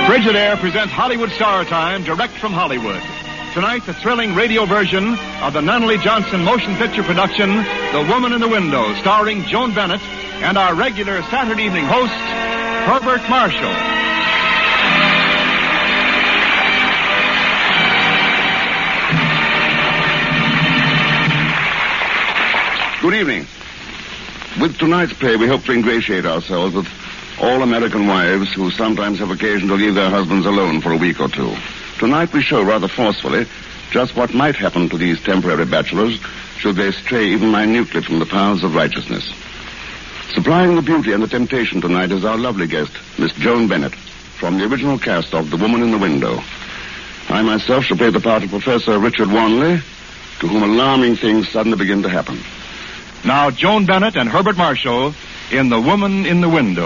Frigidaire presents Hollywood Star Time, direct from Hollywood. Tonight, the thrilling radio version of the Nunnally Johnson motion picture production, The Woman in the Window, starring Joan Bennett and our regular Saturday evening host, Herbert Marshall. Good evening. With tonight's play, we hope to ingratiate ourselves with all American wives who sometimes have occasion to leave their husbands alone for a week or two. Tonight we show rather forcefully just what might happen to these temporary bachelors should they stray even minutely from the paths of righteousness. Supplying the beauty and the temptation tonight is our lovely guest, Miss Joan Bennett, from the original cast of The Woman in the Window. I myself shall play the part of Professor Richard Wanley, to whom alarming things suddenly begin to happen. Now, Joan Bennett and Herbert Marshall in The Woman in the Window.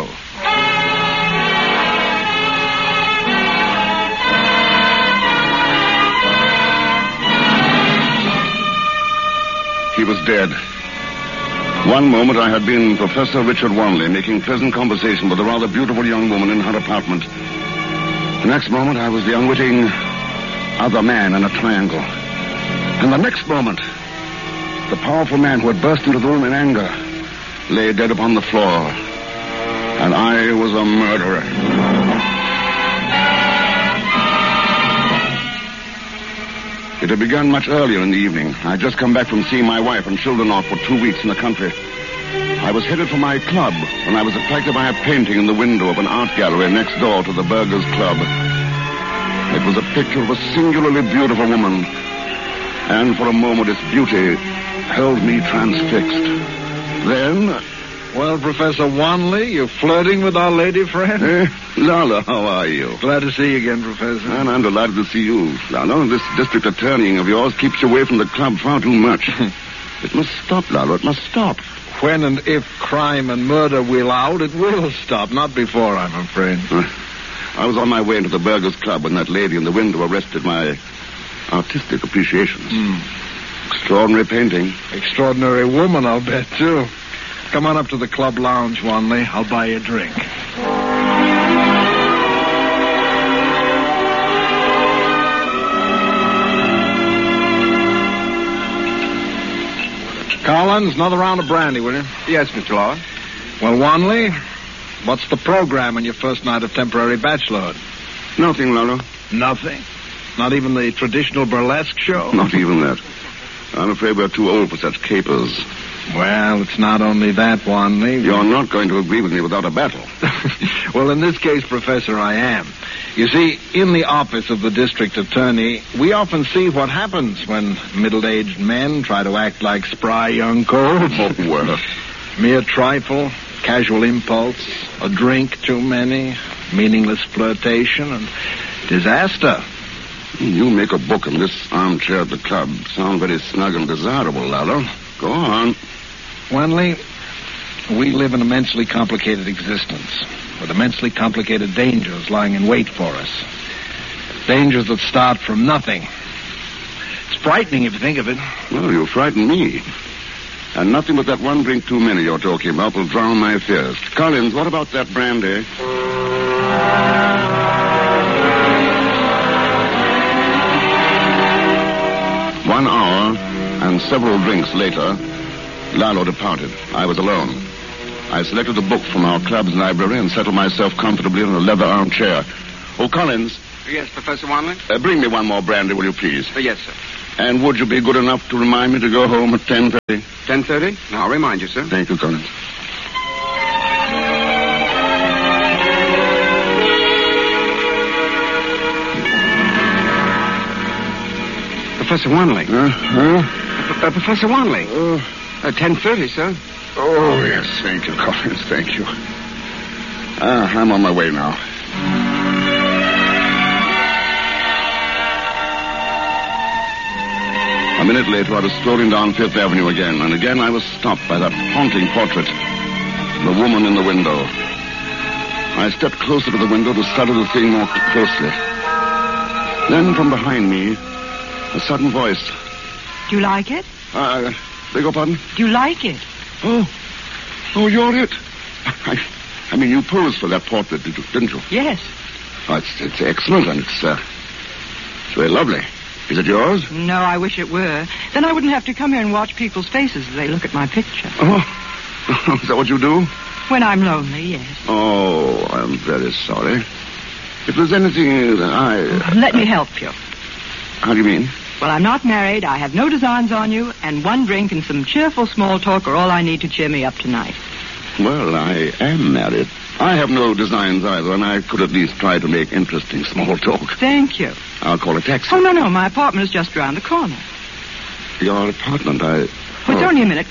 He was dead. One moment I had been Professor Richard Wanley, making pleasant conversation with a rather beautiful young woman in her apartment. The next moment I was the unwitting other man in a triangle. And the next moment, the powerful man who had burst into the room in anger lay dead upon the floor. And I was a murderer. It had begun much earlier in the evening. I had just come back from seeing my wife and children off for 2 weeks in the country. I was headed for my club when I was attracted by a painting in the window of an art gallery next door to the Burgers Club. It was a picture of a singularly beautiful woman. And for a moment its beauty held me transfixed. Then... Well, Professor Wanley, you flirting with our lady friend? Lala, how are you? Glad to see you again, Professor. And I'm delighted to see you, Lala. This district attorneying of yours keeps you away from the club far too much. It must stop, Lala. It must stop. When and if crime and murder will out, it will stop. Not before, I'm afraid. I was on my way into the Burgers Club when that lady in the window arrested my artistic appreciations. Extraordinary painting. Extraordinary woman, I'll bet, too. Come on up to the club lounge, Wanley. I'll buy you a drink. Collins, another round of brandy, will you? Yes, Mr. Law. Well, Wanley, what's the program on your first night of temporary bachelorhood? Nothing, Lala. Nothing? Not even the traditional burlesque show? Not even that. I'm afraid we're too old for such capers. Well, it's not only that, Wanley. You're not going to agree with me without a battle. Well, in this case, Professor, I am. You see, in the office of the district attorney, we often see what happens when middle-aged men try to act like spry young colts. Oh, well. Mere trifle, casual impulse, a drink too many, meaningless flirtation, and disaster. You make a book in this armchair at the club. Sound very snug and desirable, Lalo. Go on. Wanley, we live an immensely complicated existence with immensely complicated dangers lying in wait for us. Dangers that start from nothing. It's frightening if you think of it. Well, you frighten me. And nothing but that one drink too many you're talking about will drown my fears. Collins, what about that brandy? 1 hour and several drinks later, Lalo departed. I was alone. I selected a book from our club's library and settled myself comfortably in a leather armchair. Oh, Collins. Yes, Professor Wanley? Bring me one more brandy, will you, please? Yes, sir. And would you be good enough to remind me to go home at 10:30? 10:30? I'll remind you, sir. Thank you, Collins. Professor Wanley. Professor Wanley. 10:30, sir. Oh, yes. Thank you, Collins. Thank you. I'm on my way now. A minute later, I was strolling down Fifth Avenue again, and again I was stopped by that haunting portrait, the woman in the window. I stepped closer to the window to study the thing more closely. Then, from behind me, a sudden voice. Do you like it? Beg your pardon? Do you like it? Oh, you're it. I mean, you posed for that portrait, didn't you? Yes. Oh, it's excellent, and it's very lovely. Is it yours? No, I wish it were. Then I wouldn't have to come here and watch people's faces as they look at my picture. Oh, is that what you do? When I'm lonely, yes. Oh, I'm very sorry. If there's anything that Let me help you. How do you mean? Well, I'm not married, I have no designs on you, and one drink and some cheerful small talk are all I need to cheer me up tonight. Well, I am married. I have no designs either, and I could at least try to make interesting small talk. Thank you. I'll call a taxi. Oh, no, my apartment is just around the corner. Your apartment, Well, it's only a minute.